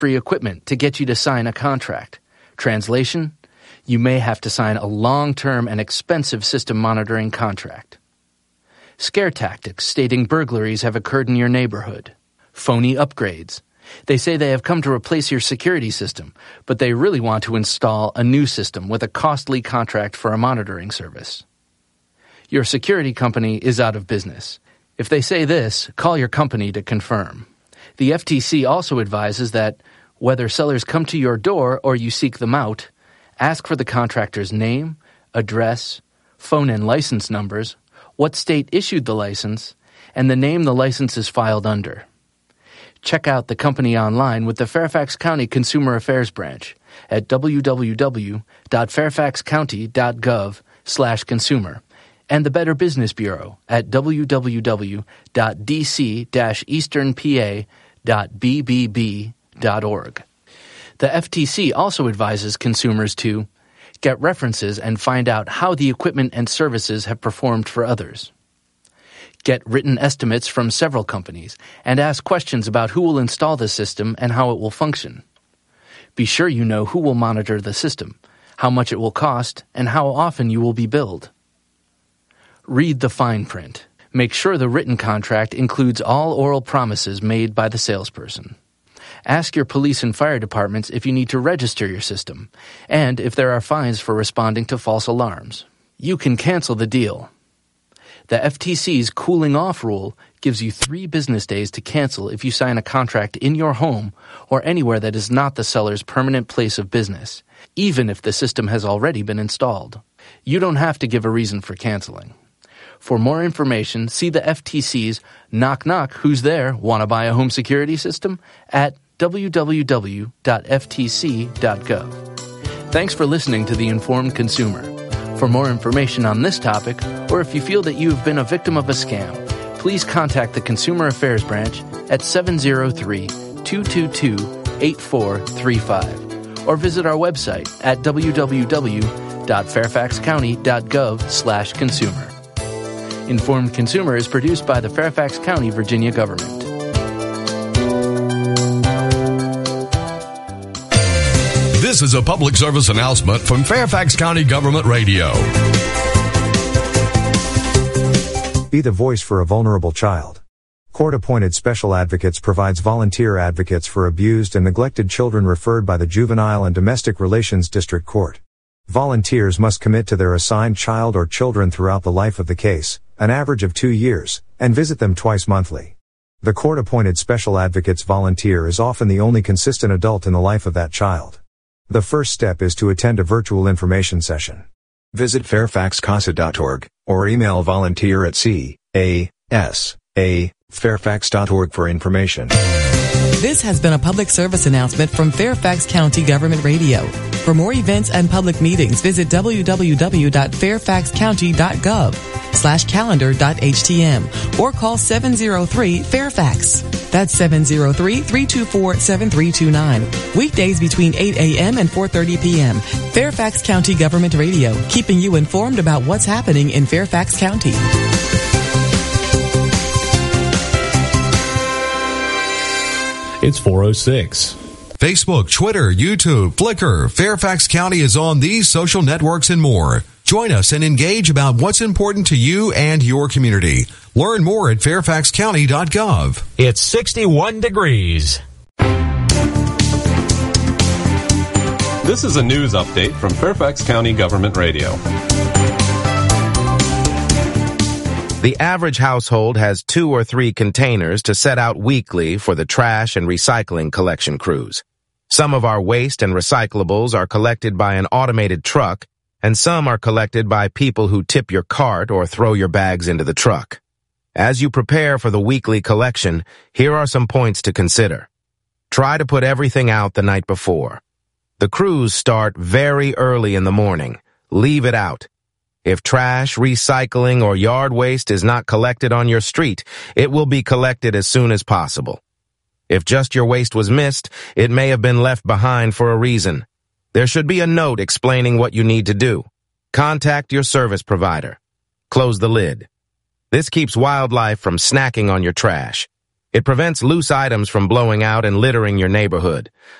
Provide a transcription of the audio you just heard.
free equipment to get you to sign a contract. Translation: you may have to sign a long-term and expensive system monitoring contract. Scare tactics stating burglaries have occurred in your neighborhood. Phony upgrades. They say they have come to replace your security system, but they really want to install a new system with a costly contract for a monitoring service. Your security company is out of business. If they say this, call your company to confirm. The FTC also advises that whether sellers come to your door or you seek them out, ask for the contractor's name, address, phone and license numbers, what state issued the license, and the name the license is filed under. Check out the company online with the Fairfax County Consumer Affairs Branch at www.fairfaxcounty.gov/consumer and the Better Business Bureau at www.dc-easternpa.bbb.org. The FTC also advises consumers to get references and find out how the equipment and services have performed for others. Get written estimates from several companies and ask questions about who will install the system and how it will function. Be sure you know who will monitor the system, how much it will cost, and how often you will be billed. Read the fine print. Make sure the written contract includes all oral promises made by the salesperson. Ask your police and fire departments if you need to register your system, and if there are fines for responding to false alarms. You can cancel the deal. The FTC's cooling off rule gives you 3 business days to cancel if you sign a contract in your home or anywhere that is not the seller's permanent place of business, even if the system has already been installed. You don't have to give a reason for canceling. For more information, see the FTC's Knock Knock Who's There? Want to buy a home security system? At www.ftc.gov. Thanks for listening to The Informed Consumer. For more information on this topic, or if you feel that you have been a victim of a scam, please contact the Consumer Affairs Branch at 703-222-8435 or visit our website at www.fairfaxcounty.gov/consumer. Informed Consumer is produced by the Fairfax County, Virginia government. This is a public service announcement from Fairfax County Government Radio. Be the voice for a vulnerable child. Court-appointed special advocates provides volunteer advocates for abused and neglected children referred by the Juvenile and Domestic Relations District Court. Volunteers must commit to their assigned child or children throughout the life of the case, an average of 2 years, and visit them twice monthly. The court-appointed special advocate's volunteer is often the only consistent adult in the life of that child. The first step is to attend a virtual information session. Visit fairfaxcasa.org or email volunteer at fairfax.org for information. This has been a public service announcement from Fairfax County Government Radio. For more events and public meetings, visit www.fairfaxcounty.gov/calendar.htm or call 703-FAIRFAX. That's 703-324-7329. Weekdays between 8 a.m. and 4:30 p.m. Fairfax County Government Radio, keeping you informed about what's happening in Fairfax County. It's 4:06. Facebook, Twitter, YouTube, Flickr. Fairfax County is on these social networks and more. Join us and engage about what's important to you and your community. Learn more at fairfaxcounty.gov. It's 61 degrees. This is a news update from Fairfax County Government Radio. The average household has 2 or 3 containers to set out weekly for the trash and recycling collection crews. Some of our waste and recyclables are collected by an automated truck, and some are collected by people who tip your cart or throw your bags into the truck. As you prepare for the weekly collection, here are some points to consider. Try to put everything out the night before. The crews start very early in the morning. Leave it out. If trash, recycling, or yard waste is not collected on your street, it will be collected as soon as possible. If just your waste was missed, it may have been left behind for a reason. There should be a note explaining what you need to do. Contact your service provider. Close the lid. This keeps wildlife from snacking on your trash. It prevents loose items from blowing out and littering your neighborhood.